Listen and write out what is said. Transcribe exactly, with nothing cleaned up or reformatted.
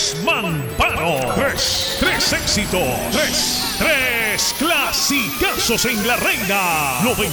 Tres Mamparo. Tres. Tres éxitos. Tres. Tres clasicazos en la Reina.